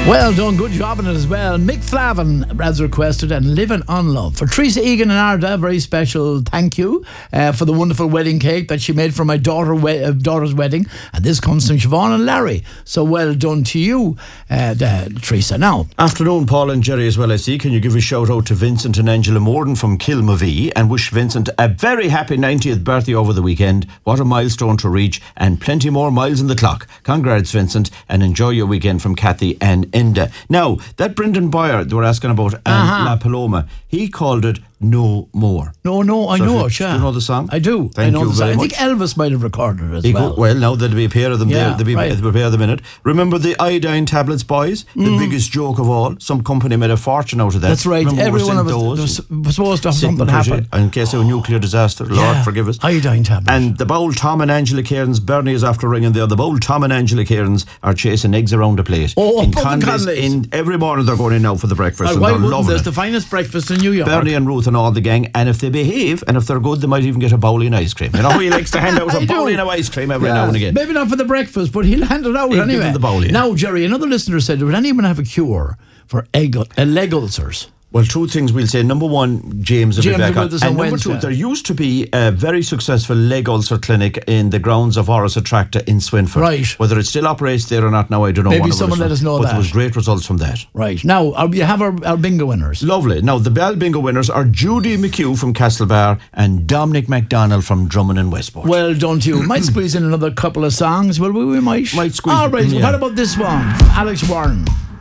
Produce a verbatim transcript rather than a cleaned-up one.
Well done, good job on it as well. Mick Flavin has requested and Living on Love. For Teresa Egan and Arda, very special thank you uh, for the wonderful wedding cake that she made for my daughter we- uh, daughter's wedding. And this comes from Siobhan and Larry. So well done to you, uh, uh, Teresa. Now, afternoon, Paul and Jerry as well, I see. Can you give a shout out to Vincent and Angela Morden from Kilmavee and wish Vincent a very happy ninetieth birthday over the weekend. What a milestone to reach, and plenty more miles in the clock. Congrats, Vincent, and enjoy your weekend from Kathy and Enda. Now, that Brendan Boyer they were asking about, and Uh-huh. La Paloma, he called it No More. no, no, I So know if it, you- yeah. do you know the song? I do. Thank I know you the song. very I think much. Elvis might have recorded it as He well. go- well, now there'll be a pair of them Yeah, there. There'll be, right. there'll be a pair of them in it. Remember the iodine tablets, boys? The Mm. biggest joke of all. Some company made a fortune out of that. That's right. Remember Every we one sent of us those? was supposed to have Sick something and pretty, happen. in case of a nuclear disaster. Lord Yeah. forgive us. Iodine tablets. And the bowl Tom and Angela Cairns, Bernie is after ringing there. The bowl Tom and Angela Cairns are chasing eggs around the plate. Oh, in up in Conley's, Conley's. in every morning they're going in now for the breakfast. Well, and why they're wouldn't loving this? it. The finest breakfast in New York. Bernie and Ruth and all the gang, and if they behave and if they're good, they might even get a bowl in ice cream. You know, he likes to hand out I a bowl do. in of ice cream every Yeah. now and again. Maybe not for the breakfast, but he'll hand it out He'll give anyway. them the bowl, yeah. Now, Jerry, another listener said, would anyone have a cure for egg, uh, leg ulcers? Well, two things we'll say. Number one, James will James be back will on. do this And on number Wednesday. two, there used to be a very successful leg ulcer clinic in the grounds of Horace Attracta in Swinford. Right. Whether it still operates there or not now, I don't know. Maybe One of someone us- let us know But that. there was great results from that. Right. Now, uh, we have our, our bingo winners. Lovely. Now, the Bell Bingo winners are Judy McHugh from Castlebar and Dominic MacDonald from Drummond and Westport. Well done to you. Might squeeze in another couple of songs. Well, we, we might. Might squeeze- All right. yeah. What about this one from Alex Warren?